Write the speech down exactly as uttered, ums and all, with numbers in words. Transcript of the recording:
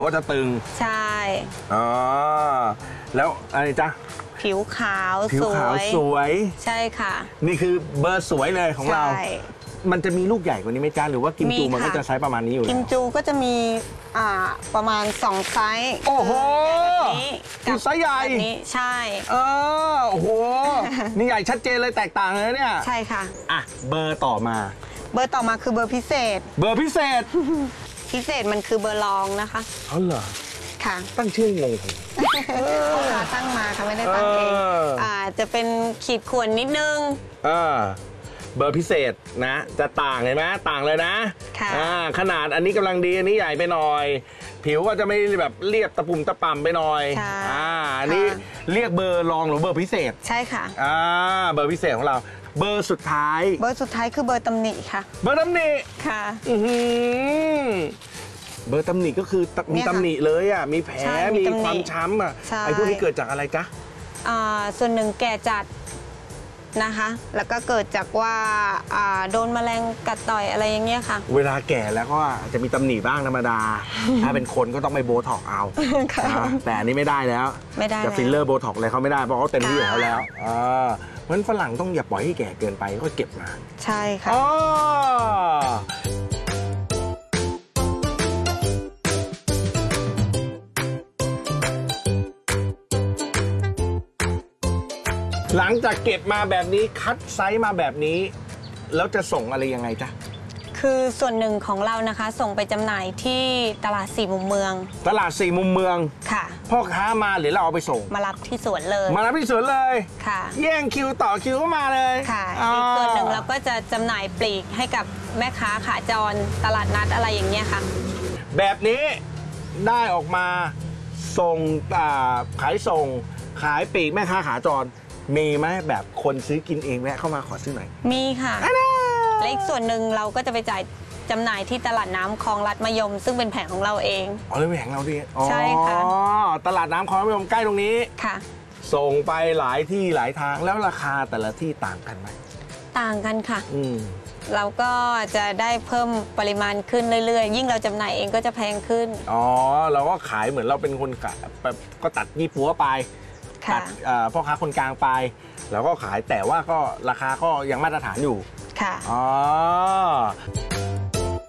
ก็จะตึงใช่อ๋อแล้วอะไรจ๊ะผิวขาวผิวขาวสวยใช่ค่ะนี่คือเบอร์สวยเลยของเรามันจะมีลูกใหญ่กว่านี้ไหมจ๊ะหรือว่ากิมจูมันก็จะไซส์ประมาณนี้อยู่แล้วกิมจูก็จะมีอ่าประมาณสองไซส์โอ้โหกับไซส์ใหญ่แบบนี้ใช่เออโอ้โหนี่ใหญ่ชัดเจนเลยแตกต่างเลยเนี่ยใช่ค่ะอ่ะเบอร์ต่อมาเบอร์ต่อมาคือเบอร์พิเศษเบอร์พิเศษพิเศษมันคือเบอร์รองนะคะอ๋อเหรอค่ะตั้งชื่องงพ่อค้าตั้งมาค่ะไม่ได้ตั้งเองอ่าจะเป็นขีดข่วนนิดนึงเออเบอร์พิเศษนะจะต่างเห็นไหมต่างเลยนะค่ะขนาดอันนี้กำลังดีอันนี้ใหญ่ไปหน่อยผิวก็จะไม่แบบเรียบตะปุ่มตะป่ำไปหน่อยอ่าอันนี้เรียกเบอร์รองหรือเบอร์พิเศษใช่ค่ะอ่าเบอร์พิเศษของเราเบอร์สุดท้ายเบอร์สุดท้ายคือเบอร์ตำหนิค่ะเบอร์ตำหนิค่ะอือเบอร์ตำหนิก็คือมีตำหนิเลยอ่ะมีแผลมีความช้ำอ่ะไอ้พวกนี้เกิดจากอะไรจ๊ะอ่าส่วนหนึ่งแก่จัดนะคะแล้วก็เกิดจากว่าโดนแมลงกัดต่อยอะไรอย่างเงี้ยค่ะเวลาแก่แล้วก็จะมีตำหนิบ้างธรรมดาถ้าเป็นคนก็ต้องไปโบท็อกเอาแต่อันนี้ไม่ได้แล้วไม่ได้จะฟิลเลอร์โบท็อกอะไรเขาไม่ได้เพราะเขาเต็มที่ของเขาแล้วเพราะฉะนั้นฝรั่งต้องอย่าปล่อยให้แก่เกินไปก็เก็บมาใช่ค่ะหลังจากเก็บมาแบบนี้คัดไซส์มาแบบนี้แล้วจะส่งอะไรยังไงจ๊ะคือส่วนหนึ่งของเรานะคะส่งไปจำหน่ายที่ตลาดสี่มุมเมืองตลาดสี่มุมเมืองค่ะพ่อค้ามาหรือเราเอาไปส่งมารับที่สวนเลยมารับที่สวนเลยค่ะแย่งคิวต่อคิวก็มาเลยค่ะอีกส่วนหนึ่งเราก็จะจำหน่ายปลีกให้กับแม่ค้าขาจรตลาดนัดอะไรอย่างเงี้ยค่ะแบบนี้ได้ออกมาส่งขายส่งขายปลีกแม่ค้าขาจรมีไหมแบบคนซื้อกินเองแวะเข้ามาขอซื้อหน่อยมีค่ะและอีกส่วนหนึ่งเราก็จะไปจ่ายจำหน่ายที่ตลาดน้ำคลองลัดมะยมซึ่งเป็นแผงของเราเองอ๋อเลยแผงเราดิใช่ค่ะอ๋อตลาดน้ำคลองลัดมะยมใกล้ตรงนี้ค่ะส่งไปหลายที่หลายทางแล้วราคาแต่ละที่ต่างกันไหมต่างกันค่ะอืมเราก็จะได้เพิ่มปริมาณขึ้นเรื่อยๆยิ่งเราจำหน่ายเองก็จะแพงขึ้นอ๋อเราก็ขายเหมือนเราเป็นคนแบบก็ตัดยี่ปัวไปตัดพ่อค้าคนกลางไปแล้วก็ขายแต่ว่าก็ราคาก็ยังมาตรฐานอยู่ค่ะอ๋อ